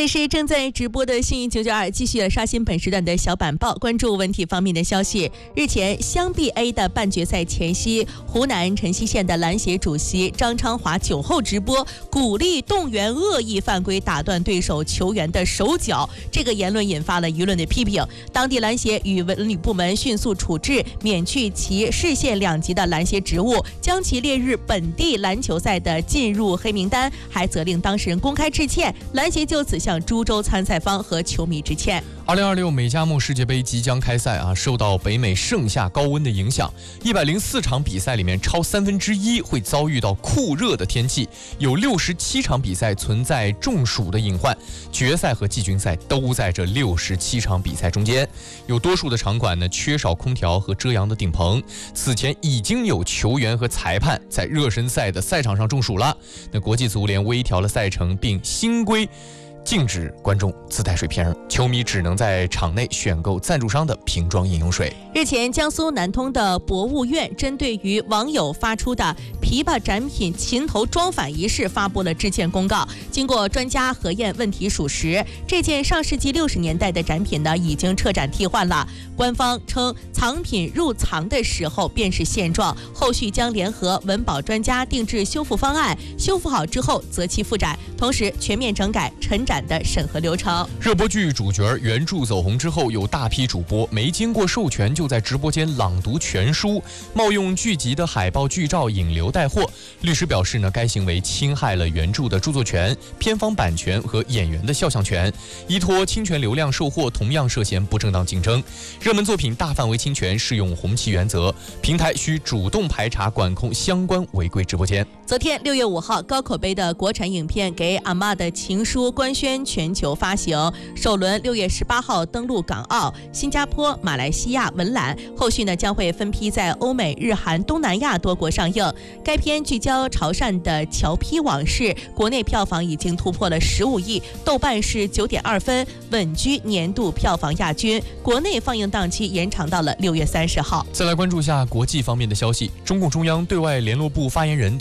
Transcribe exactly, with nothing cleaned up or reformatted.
里是正在直播的幸运九九二，继续刷新本时段的小板报，关注文体方面的消息。日前，湘 B A 的半决赛前夕，湖南辰溪县的篮协主席张昌华酒后直播，鼓励动员恶意犯规打断对手球员的手脚，这个言论引发了舆论的批评。当地篮协与文旅部门迅速处置，免去其市县两级的篮协职务，将其列入本地篮球赛的进入黑名单，还责令当事人公开致歉。篮协就此向株洲参赛方和球迷致歉。 二零二六美加墨世界杯即将开赛啊，受到北美盛夏高温的影响，一百零四场比赛里面超三分之一会遭遇到酷热的天气，有六十七场比赛存在中暑的隐患，决赛和季军赛都在这六十七场比赛中间。有多数的场馆呢缺少空调和遮阳的顶棚，此前已经有球员和裁判在热身赛的赛场上中暑了。那国际足联微调了赛程，并新规禁止观众自带水瓶，球迷只能在场内选购赞助商的瓶装饮用水。 日前，江苏南通的博物院针对于网友发出的琵琶展品琴头装反一事发布了致歉公告。经过专家核验，问题属实，这件上世纪六十年代的展品呢已经撤展替换了。官方称，藏品入藏的时候便是现状，后续将联合文保专家定制修复方案，修复好之后择期复展，同时全面整改陈展的审核流程。 热播剧主角原著走红之后，有大批主播没经过授权就在直播间朗读全书，冒用剧集的海报剧照引流带货。律师表示呢，该行为侵害了原著的著作权、片方版权和演员的肖像权，依托侵权流量售货同样涉嫌不正当竞争。热门作品大范围侵权适用红旗原则，平台需主动排查管控相关违规直播间。 昨天六月五号，高口碑的国产影片《给阿嬷的情书》官宣全球发行，首轮六月十八号登陆港澳、新加坡、马来西亚文览，后续呢将会分批在欧美、日韩、东南亚多国上映。该片聚焦潮汕的侨批往事，国内票房已经突破了十五亿，豆瓣是九点二分，稳居年度票房亚军。国内放映档期延长到了六月三十号。 再来关注一下国际方面的消息，中共中央对外联络部发言人